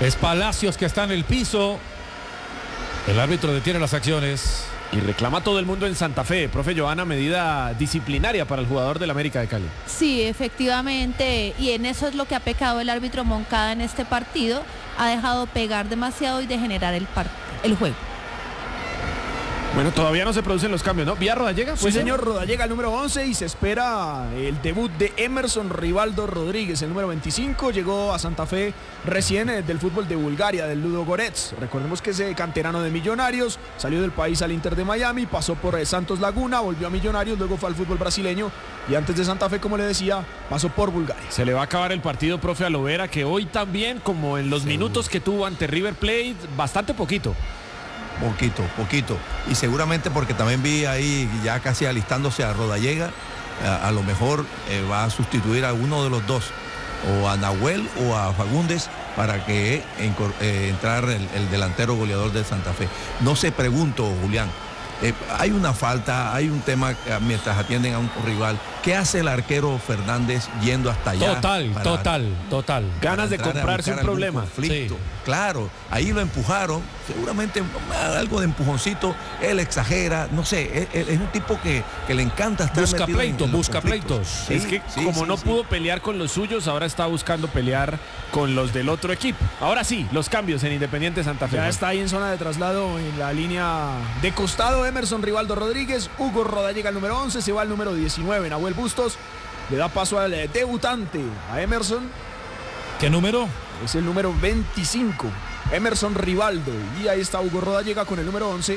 Es Palacios que está en el piso. El árbitro detiene las acciones. Y reclama a todo el mundo en Santa Fe, profe Johanna, medida disciplinaria para el jugador del América de Cali. Sí, efectivamente, y en eso es lo que ha pecado el árbitro Moncada en este partido. Ha dejado pegar demasiado y degenerar el juego. Bueno, todavía no se producen los cambios, ¿no? ¿Vía Rodallega? Sí, señor, Rodallega el número 11 y se espera el debut de Emerson Rivaldo Rodríguez, el número 25. Llegó a Santa Fe recién del fútbol de Bulgaria, del Ludogorets. Recordemos que ese canterano de Millonarios salió del país al Inter de Miami, pasó por Santos Laguna, volvió a Millonarios, luego fue al fútbol brasileño y antes de Santa Fe, como le decía, pasó por Bulgaria. Se le va a acabar el partido, profe, a Lovera, que hoy también, como en los minutos que tuvo ante River Plate, bastante poquito. Poquito. Y seguramente porque también vi ahí ya casi alistándose a Rodallega, a lo mejor va a sustituir a uno de los dos, o a Nahuel o a Fagundes, para que entrar el delantero goleador de Santa Fe. No sé, pregunto, Julián, hay una falta, hay un tema mientras atienden a un rival. ¿Qué hace el arquero Fernández yendo hasta allá? Total. Ganas de comprarse un problema. Conflicto. Sí. Claro, ahí lo empujaron, seguramente algo de empujoncito, él exagera, no sé, es un tipo que le encanta estar busca pleitos. Sí, es que no pudo pelear con los suyos, ahora está buscando pelear con los del otro equipo. Ahora sí, los cambios en Independiente Santa Fe. Ya está ahí en zona de traslado en la línea de costado Emerson Rivaldo Rodríguez, Hugo Rodallega el número 11, se va al número 19, Nahuel Bustos, le da paso al debutante, a Emerson. ¿Qué número? Es el número 25, Emerson Rivaldo, y ahí está Hugo Rodallega con el número 11.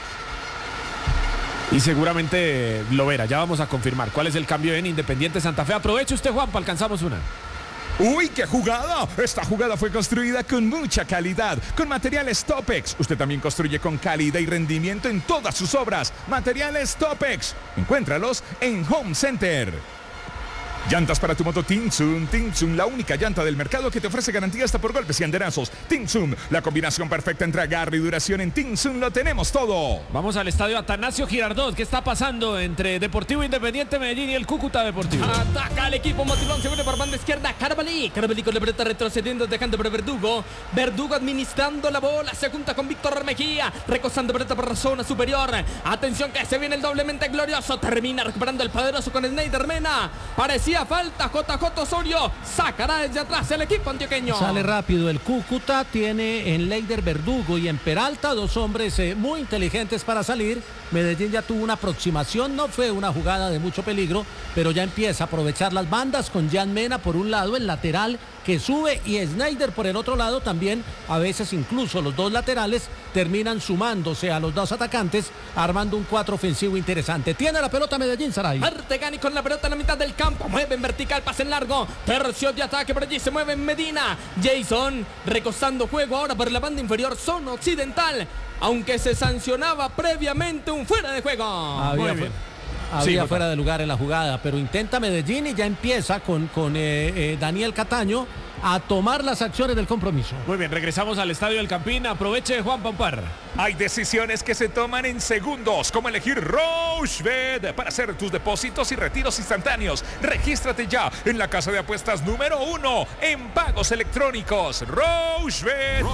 Y seguramente Lovera, ya vamos a confirmar cuál es el cambio en Independiente Santa Fe. Aproveche usted, Juanpa, alcanzamos una. ¡Uy, qué jugada! Esta jugada fue construida con mucha calidad, con materiales Topex. Usted también construye con calidad y rendimiento en todas sus obras. Materiales Topex. Encuéntralos en Home Center. Llantas para tu moto Tinsun, la única llanta del mercado que te ofrece garantía hasta por golpes y anderazos. Tinsun, la combinación perfecta entre agarre y duración. En Tinsun lo tenemos todo. Vamos al estadio Atanasio Girardot. ¿Qué está pasando entre Deportivo Independiente Medellín y el Cúcuta Deportivo? Ataca el equipo Motilón, se viene por banda izquierda Carabalí con la pelota retrocediendo, dejando por Verdugo administrando la bola, se junta con Víctor Mejía, recostando pelota por la zona superior. Atención que se viene el doblemente glorioso, termina recuperando el poderoso con Snyder Mena. Parecía falta, JJ Osorio sacará desde atrás el equipo antioqueño. Sale rápido el Cúcuta, tiene en Leider Verdugo y en Peralta dos hombres muy inteligentes para salir. Medellín ya tuvo una aproximación, no fue una jugada de mucho peligro, pero ya empieza a aprovechar las bandas con Jan Mena por un lado, el lateral que sube, y Snyder por el otro lado también. A veces incluso los dos laterales terminan sumándose a los dos atacantes, armando un cuadro ofensivo interesante. Tiene la pelota Medellín, Saray. Artegani con la pelota en la mitad del campo, mueve en vertical, pase en largo, tercio de ataque, por allí se mueve en Medina. Jason recostando juego ahora por la banda inferior, zona occidental, aunque se sancionaba previamente un fuera de juego. Había fuera de lugar en la jugada, pero intenta Medellín y ya empieza con Daniel Cataño a tomar las acciones del compromiso. Muy bien, regresamos al Estadio del Campín. Aproveche, Juan Pampar. Hay decisiones que se toman en segundos, como elegir Rochebet para hacer tus depósitos y retiros instantáneos. Regístrate ya en la casa de apuestas número 1 en pagos electrónicos. Rochebet.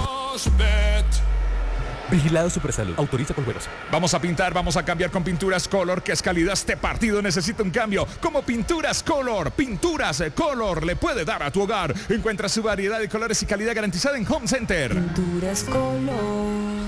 Vigilado Supersalud. Autoriza con juegos. Vamos a pintar, vamos a cambiar con Pinturas Color, que es calidad. Este partido necesita un cambio. Como Pinturas Color. Pinturas Color le puede dar a tu hogar. Encuentra su variedad de colores y calidad garantizada en Home Center. Pinturas Color.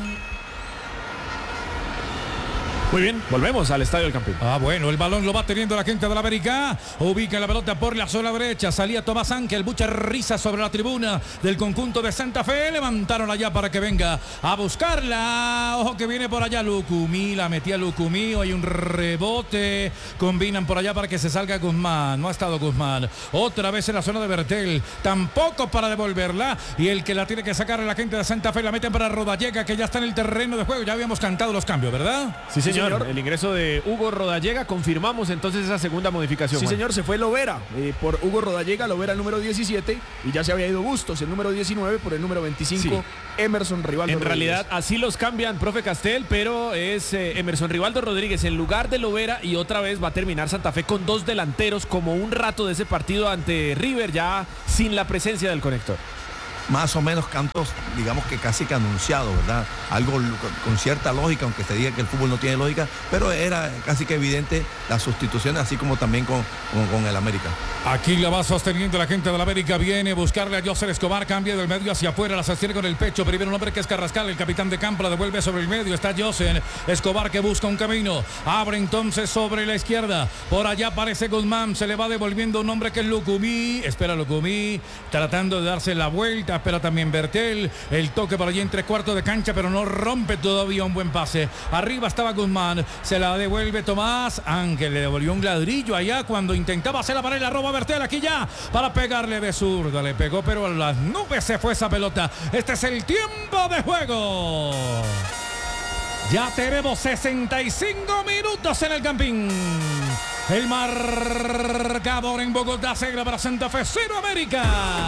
Muy bien, volvemos al Estadio del Campín. Bueno, el balón lo va teniendo la gente de la América. Ubica la pelota por la zona derecha. Salía Tomás Ángel, mucha risa sobre la tribuna del conjunto de Santa Fe. Levantaron allá para que venga a buscarla. Ojo que viene por allá Lucumí, la metía Lucumí. Hay un rebote. Combinan por allá para que se salga Guzmán. No ha estado Guzmán. Otra vez en la zona de Bertel. Tampoco para devolverla. Y el que la tiene que sacar a la gente de Santa Fe la meten para Rodallega, que ya está en el terreno de juego. Ya habíamos cantado los cambios, ¿verdad? Sí, señor. El ingreso de Hugo Rodallega, confirmamos entonces esa segunda modificación. Sí, Juan. señor, se fue Lovera por Hugo Rodallega, Lovera el número 17, y ya se había ido Bustos, el número 19, por el número 25, sí. Emerson Rivaldo En Rodríguez. realidad así los cambian, profe Castel, pero es Emerson Rivaldo Rodríguez en lugar de Lovera, y otra vez va a terminar Santa Fe con dos delanteros, como un rato de ese partido ante River, ya sin la presencia del conector. más o menos cantos, digamos que casi que anunciados, ¿verdad? Algo con cierta lógica, aunque se diga que el fútbol no tiene lógica, pero era casi que evidente las sustituciones, así como también con el América. Aquí la va sosteniendo la gente del América, viene a buscarle a José Escobar, cambia del medio hacia afuera, la sostiene con el pecho, primero un hombre que es Carrascal, el capitán de campo, la devuelve sobre el medio, está José Escobar que busca un camino, abre entonces sobre la izquierda, por allá aparece Guzmán, se le va devolviendo un hombre que es Lucumí, espera Lucumí, tratando de darse la vuelta, espera también Bertel, el toque por allí en 3/4 de cancha, pero no rompe todavía un buen pase, arriba estaba Guzmán, se la devuelve Tomás, Ángel le devolvió un ladrillo allá cuando intentaba hacer la pared, la roba Bertel aquí ya, para pegarle de zurda, le pegó pero a las nubes se fue esa pelota, este es el tiempo de juego. Ya tenemos 65 minutos en el Campín. El marcador en Bogotá se para Santa Fe, 0 América.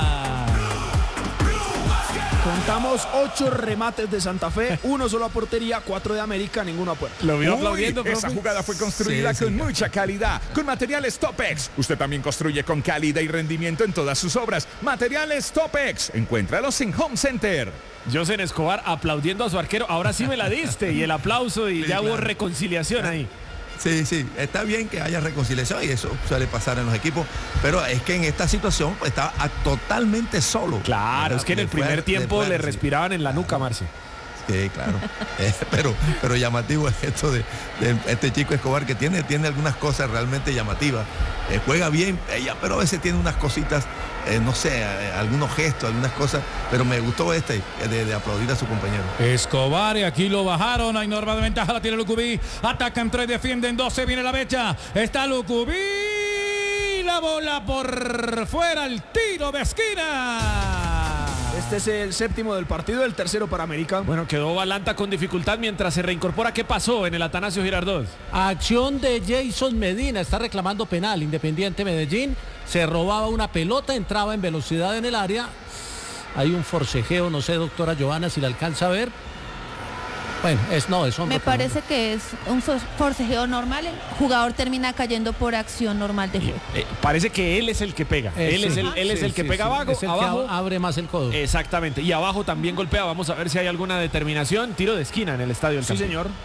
Contamos 8 remates de Santa Fe, 1 solo a portería, 4 de América, ninguno a puerta. Lo vio aplaudiendo, esa profe. jugada fue construida con mucha calidad, con materiales Topex. Usted también construye con calidad y rendimiento en todas sus obras. Materiales Topex. Encuéntralos en Home Center. José Escobar aplaudiendo a su arquero. Ahora sí me la diste y el aplauso y Sí, ya hubo claro. reconciliación ahí. Sí, está bien que haya reconciliación y eso suele pasar en los equipos, pero es que en esta situación pues, estaba totalmente solo. Claro, ¿verdad? es que en el Le fue- primer tiempo fue- le sí. respiraban en la nuca, Marce. Sí, claro. Pero llamativo es esto de este chico Escobar que tiene algunas cosas realmente llamativas. Juega bien, pero a veces tiene unas cositas, no sé, algunos gestos, algunas cosas, pero me gustó de aplaudir a su compañero. Escobar, y aquí lo bajaron, hay norma de ventaja, la tiene Lucubí, atacan 3, defienden 12, viene la becha, está Lucubí, la bola por fuera, el tiro de esquina. Este es el séptimo del partido, el tercero para América. Bueno, quedó Balanta con dificultad mientras se reincorpora. ¿Qué pasó en el Atanasio Girardot? Acción de Jason Medina, está reclamando penal. Independiente Medellín, se robaba una pelota, entraba en velocidad en el área. Hay un forcejeo, no sé, doctora Johanna, si la alcanza a ver. Bueno, es hombre. Me parece que es un forcejeo normal. El jugador termina cayendo por acción normal de juego. Parece que él es el que pega. Él es el que pega abajo. Es el abajo. que abre más el codo. Exactamente. Y abajo también golpea. Vamos a ver si hay alguna determinación. Tiro de esquina en el estadio del Sí, Campín. señor.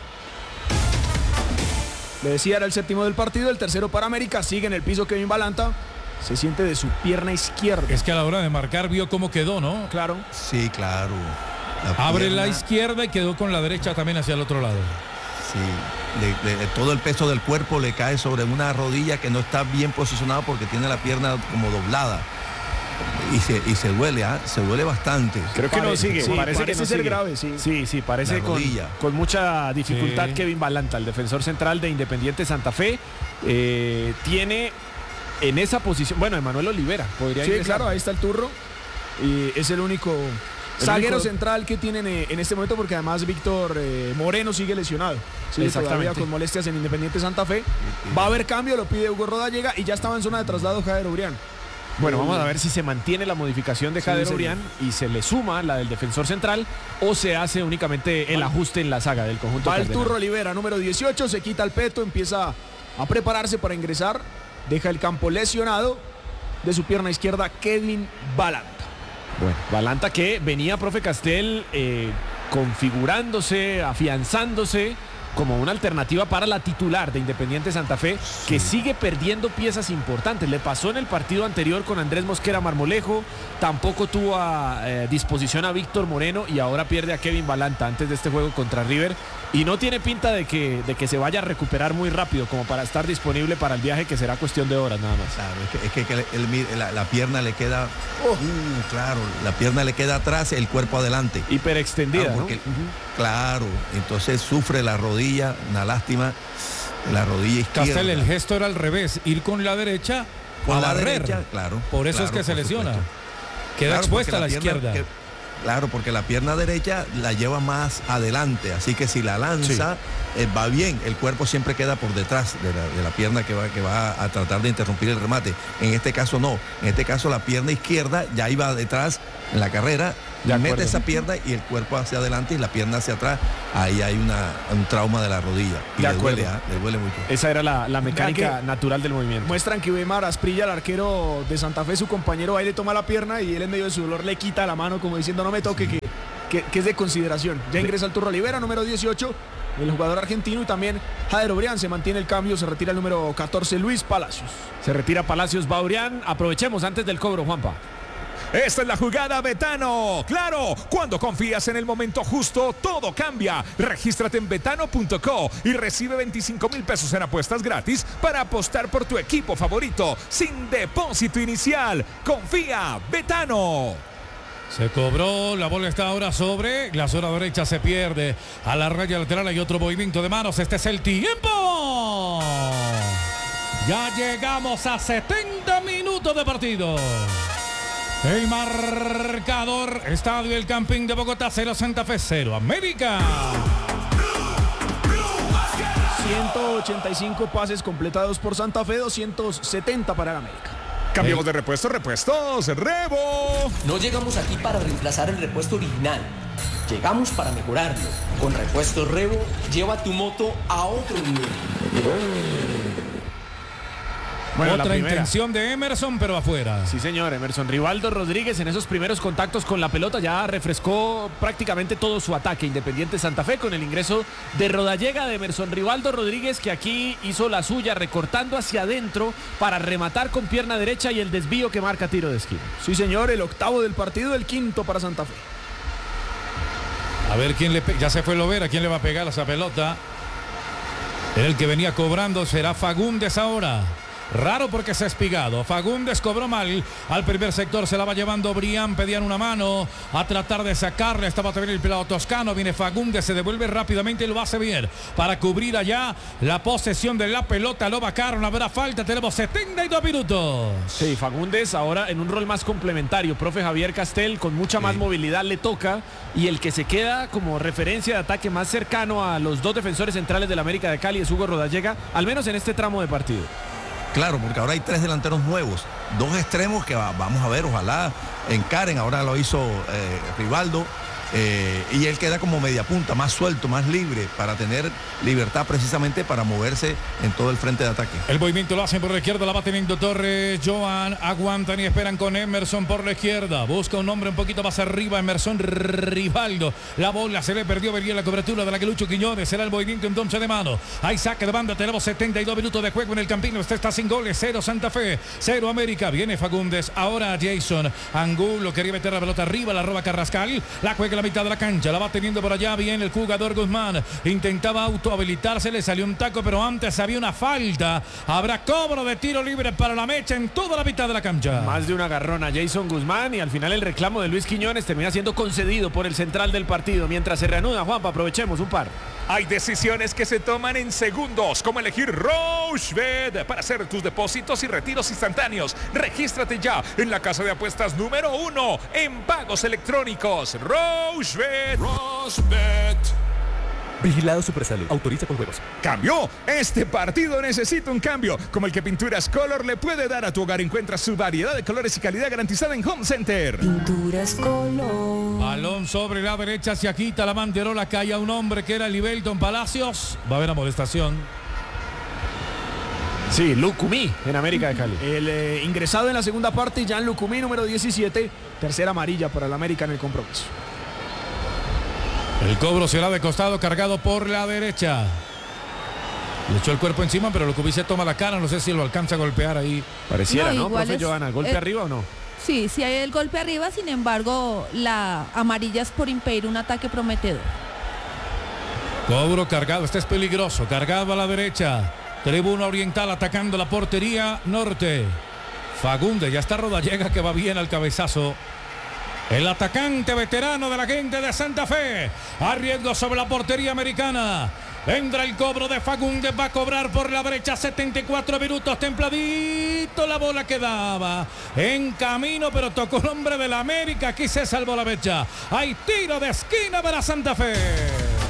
Le decía, era el séptimo del partido, el tercero para América. Sigue en el piso Kevin Balanta. Se siente de su pierna izquierda. Es que a la hora de marcar vio cómo quedó, ¿no? Claro. Sí, claro. Abre la pierna, izquierda y quedó con la derecha también hacia el otro lado. Sí, todo el peso del cuerpo le cae sobre una rodilla que no está bien posicionada porque tiene la pierna como doblada. Y se duele, se duele bastante. Creo que no sigue. Sí, parece que parece no ser sigue. grave, sí. Sí, parece La rodilla. con mucha dificultad. Sí. Kevin Balanta, el defensor central de Independiente Santa Fe, tiene en esa posición, bueno, Emanuel Olivera podría Sí, ingresar. claro, ahí está el turro. Y es el único zaguero único- central que tienen en este momento, porque además Víctor Moreno sigue lesionado. Sigue Exactamente. todavía con molestias en Independiente Santa Fe. Va a haber cambio, lo pide Hugo Rodallega y ya estaba en zona de traslado Jader Urián. Bueno, vamos a ver si se mantiene la modificación de Sí, Jader señor. Urián y se le suma la del defensor central o se hace únicamente el ajuste en la saga del conjunto Va el cardenal. turro Olivera, número 18, se quita el peto, empieza a prepararse para ingresar. Deja el campo lesionado de su pierna izquierda Kevin Balanta. Bueno, Balanta que venía, profe Castel, configurándose, afianzándose como una alternativa para la titular de Independiente Santa Fe, que sigue perdiendo piezas importantes. Le pasó en el partido anterior con Andrés Mosquera Marmolejo, tampoco tuvo a disposición a Víctor Moreno y ahora pierde a Kevin Balanta antes de este juego contra River. Y no tiene pinta de que se vaya a recuperar muy rápido como para estar disponible para el viaje, que será cuestión de horas nada más. Claro, es que la pierna le queda, claro, la pierna le queda atrás, el cuerpo adelante. Hiperextendida, Claro, ¿no? porque, claro, entonces sufre la rodilla, una lástima, la rodilla izquierda. Castel, el gesto era al revés, ir con la derecha Con a la barrer. derecha, claro. Por eso es claro, que se por lesiona. supuesto. Queda Claro, expuesta a la porque izquierda. Claro, porque la pierna derecha la lleva más adelante, así que si la lanza, va bien, el cuerpo siempre queda por detrás de la pierna que va a tratar de interrumpir el remate. En este caso no, en este caso la pierna izquierda ya iba detrás en la carrera mete esa pierna y el cuerpo hacia adelante y la pierna hacia atrás, ahí hay un trauma de la rodilla. Y le duele mucho. Esa era la mecánica natural del movimiento. Muestran que Weimar Asprilla, el arquero de Santa Fe, su compañero, ahí le toma la pierna y él en medio de su dolor le quita la mano como diciendo no me toque, que es de consideración. Ya ingresa el Turro Olivera, número 18, el jugador argentino, y también Jader Obrián se mantiene el cambio, se retira el número 14, Luis Palacios. Se retira Palacios, va Obrián. Aprovechemos antes del cobro, Juanpa. Esta es la jugada Betano. Claro, cuando confías en el momento justo, todo cambia. Regístrate en betano.co y recibe 25,000 pesos en apuestas gratis para apostar por tu equipo favorito sin depósito inicial. Confía, Betano. Se cobró, la bola está ahora sobre la zona derecha, se pierde a la raya lateral, hay otro movimiento de manos, este es el tiempo. Ya llegamos a 70 minutos de partido. El marcador, Estadio El Campín de Bogotá, 0 Santa Fe, 0 América. 185 pases completados por Santa Fe, 270 para el América. Cambiamos de repuestos, Rebo. No llegamos aquí para reemplazar el repuesto original. Llegamos para mejorarlo. Con Repuestos Rebo, lleva tu moto a otro nivel. Bueno, otra intención de Emerson, pero afuera. Sí, señor, Emerson Rivaldo Rodríguez en esos primeros contactos con la pelota ya refrescó prácticamente todo su ataque. Independiente Santa Fe con el ingreso de Rodallega de Emerson Rivaldo Rodríguez, que aquí hizo la suya recortando hacia adentro para rematar con pierna derecha y el desvío que marca tiro de esquina. Sí, señor, el octavo del partido, el quinto para Santa Fe. A ver quién le ya se fue Lovera, quién le va a pegar a esa pelota. El que venía cobrando será Fagundes ahora. Raro porque se ha espigado. Fagundes cobró mal. Al primer sector se la va llevando Brián. Pedían una mano a tratar de sacarle. Estaba también el pelado toscano. Viene Fagundes, se devuelve rápidamente y lo hace bien para cubrir allá la posesión de la pelota. Lo vacaron, habrá falta. Tenemos 72 minutos. Sí, Fagundes ahora en un rol más complementario. Profe Javier Castel con mucha más movilidad le toca. Y el que se queda como referencia de ataque más cercano a los dos defensores centrales del América de Cali es Hugo Rodallega, al menos en este tramo de partido. Claro, porque ahora hay 3 delanteros nuevos, 2 extremos que vamos a ver, ojalá encaren. Ahora lo hizo Rivaldo, y él queda como media punta, más suelto, más libre, para tener libertad precisamente para moverse en todo el frente de ataque. El movimiento lo hacen por la izquierda, la va teniendo Torres, Joan, aguantan y esperan con Emerson por la izquierda, busca un hombre un poquito más arriba, Emerson Rivaldo, la bola se le perdió, venía la cobertura de la que Lucho Quiñones, será el movimiento entonces de mano, hay saque de banda, tenemos 72 minutos de juego en el Campino, este está sin goles, 0 Santa Fe, 0 América, viene Fagundes, ahora Jason Angulo, quería meter la pelota arriba, la roba Carrascal, la juega la mitad de la cancha, la va teniendo por allá bien el jugador Guzmán, intentaba autohabilitarse, le salió un taco, pero antes había una falta, habrá cobro de tiro libre para la Mecha en toda la mitad de la cancha. Más de un agarrón a Jason Guzmán y al final el reclamo de Luis Quiñones termina siendo concedido por el central del partido. Mientras se reanuda, Juanpa, aprovechemos un par. Hay decisiones que se toman en segundos, como elegir Rochebet para hacer tus depósitos y retiros instantáneos. Regístrate ya en la casa de apuestas número 1 en pagos electrónicos. Rochebet. Vigilado Supersalud. Autoriza con juegos. ¡Cambio! Este partido necesita un cambio, como el que Pinturas Color le puede dar a tu hogar. Encuentra su variedad de colores y calidad garantizada en Home Center. Pinturas Color. Balón sobre la derecha, se agita la banderola, cae a un hombre que era Livelton Palacios. Va a haber amonestación. Sí, Lucumí en América de Cali. El ingresado en la segunda parte, Jan Lucumí, número 17, tercera amarilla para el América en el compromiso. El cobro será de costado, cargado por la derecha. Le echó el cuerpo encima, pero Lucumí se toma la cara. No sé si lo alcanza a golpear ahí. Pareciera, ¿no, profe Johanna? ¿Golpe arriba o no? Sí, sí hay el golpe arriba. Sin embargo, la amarilla es por impedir un ataque prometedor. Cobro cargado. Este es peligroso. Cargado a la derecha. Tribuna oriental atacando la portería norte. Fagundes, ya está Rodallega que va bien al cabezazo. El atacante veterano de la gente de Santa Fe. Arriesgo sobre la portería americana. Vendrá el cobro de Fagundes. Va a cobrar por la brecha. 74 minutos. Templadito. La bola quedaba en camino, pero tocó el hombre de la América. Aquí se salvó la brecha. Hay tiro de esquina para Santa Fe.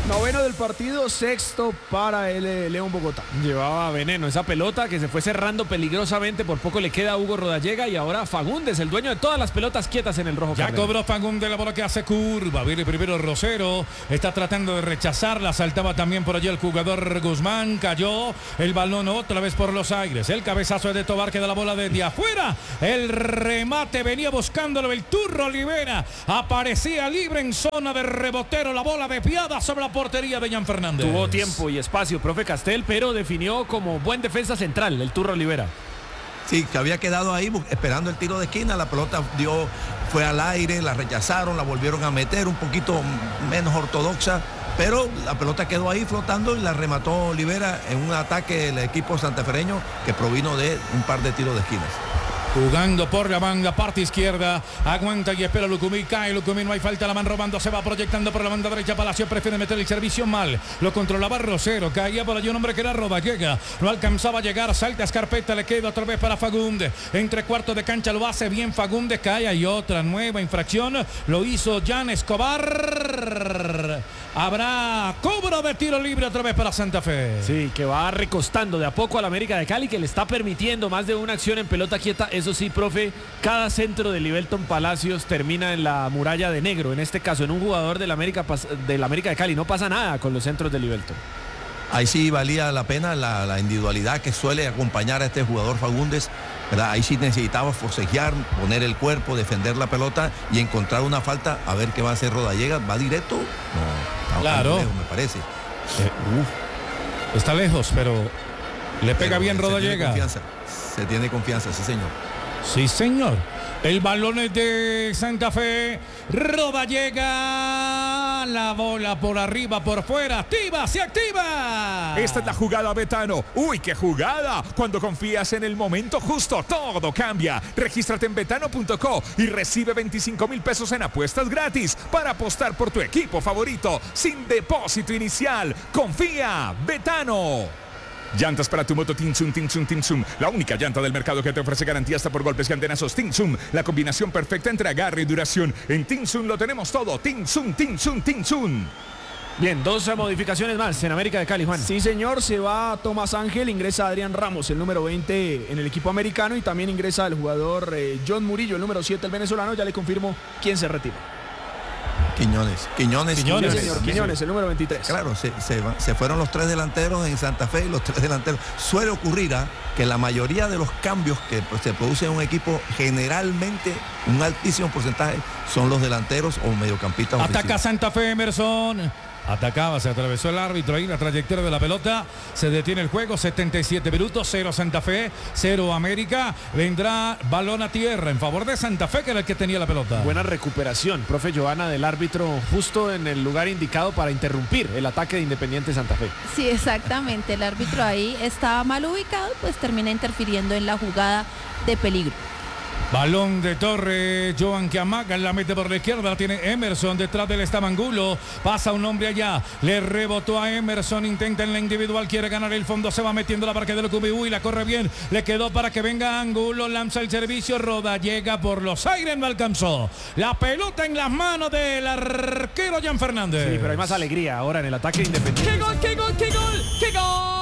Noveno del partido, sexto para el León Bogotá. Llevaba veneno esa pelota que se fue cerrando peligrosamente. Por poco le queda a Hugo Rodallega y ahora Fagundes, el dueño de todas las pelotas quietas en el rojo. Ya Cardenal. cobró Fagundes, la bola que hace curva. Viene primero Rosero. Está tratando de rechazarla. Saltaba también por allí el jugador Guzmán. Cayó el balón otra vez por los aires. El cabezazo es de Tobar, queda la bola desde afuera. El remate venía buscándolo el Turro Olivera. Aparecía libre en zona de rebotero. La bola desviada sobre la portería de Jan Fernández. Tuvo tiempo y espacio, profe Castel, pero definió como buen defensa central el Turro Olivera. Sí, que había quedado ahí esperando el tiro de esquina. La pelota fue al aire, la rechazaron, la volvieron a meter un poquito menos ortodoxa. Pero la pelota quedó ahí flotando y la remató Olivera en un ataque del equipo santafereño que provino de un par de tiros de esquinas. Jugando por la banda, parte izquierda, aguanta y espera Lucumí, cae Lucumí, no hay falta, la van robando, se va proyectando por la banda derecha, Palacio prefiere meter el servicio mal, lo controlaba Rosero, caía por allí un hombre que era Rodallega, no alcanzaba a llegar, salta Escarpeta, le queda otra vez para Fagundes, entre cuartos de cancha lo hace bien Fagundes, cae, hay otra nueva infracción, lo hizo Jan Escobar, habrá cobro de tiro libre otra vez para Santa Fe. Sí, que va recostando de a poco al América de Cali, que le está permitiendo más de una acción en pelota quieta. Eso sí, profe, cada centro de Livelton Palacios termina en la muralla de negro. En este caso, en un jugador del América de Cali. No pasa nada con los centros de Livelton. Ahí sí valía la pena la individualidad que suele acompañar a este jugador Fagundes, ¿verdad? Ahí sí necesitaba forcejear, poner el cuerpo, defender la pelota y encontrar una falta. A ver qué va a hacer Rodallega. ¿Va directo? No, claro. Lejos, me parece. Está lejos, pero le pega bien Rodallega. Se tiene confianza, sí señor. Sí señor. El balón es de Santa Fe. Rodallega. La bola por arriba, por fuera. Activa, se activa. Esta es la jugada, Betano. ¡Uy, qué jugada! Cuando confías en el momento justo, todo cambia. Regístrate en betano.co y recibe 25,000 pesos en apuestas gratis para apostar por tu equipo favorito sin depósito inicial. ¡Confía! ¡Betano! Llantas para tu moto Tinsum, Tinsum, Tinsum. La única llanta del mercado que te ofrece garantía hasta por golpes y antenazos. Tinsum, la combinación perfecta entre agarre y duración. En Tinsum lo tenemos todo. Tinsum, Tinsum, Tinsum. Bien, 2 modificaciones más en América de Cali, Juan. Sí, señor, se va Tomás Ángel, ingresa Adrián Ramos, el número 20 en el equipo americano, y también ingresa el jugador John Murillo, el número 7, el venezolano. Ya le confirmo quién se retira. Quiñones, sí, señor, Quiñones, el número 23. Claro, se fueron los 3 delanteros en Santa Fe y los 3 delanteros. Suele ocurrir que la mayoría de los cambios que se producen en un equipo, generalmente un altísimo porcentaje, son los delanteros o mediocampistas ofensivos. Ataca Santa Fe, Emerson. Atacaba, se atravesó el árbitro ahí, la trayectoria de la pelota, se detiene el juego, 77 minutos, 0 Santa Fe, 0 América, vendrá balón a tierra en favor de Santa Fe, que era el que tenía la pelota. Buena recuperación, profe Johanna, del árbitro, justo en el lugar indicado para interrumpir el ataque de Independiente Santa Fe. Sí, exactamente, el árbitro ahí estaba mal ubicado, pues termina interfiriendo en la jugada de peligro. Balón de Torre, Joan que amaga, la mete por la izquierda, la tiene Emerson, detrás de él estaba Angulo, pasa un hombre allá, le rebotó a Emerson, intenta en la individual, quiere ganar el fondo, se va metiendo la parque de Lucumí, la corre bien, le quedó para que venga Angulo, lanza el servicio, Rodallega por los aires, no alcanzó, la pelota en las manos del arquero Jan Fernández. Sí, pero hay más alegría ahora en el ataque de Independiente. ¡Qué gol, qué gol, qué gol, qué gol!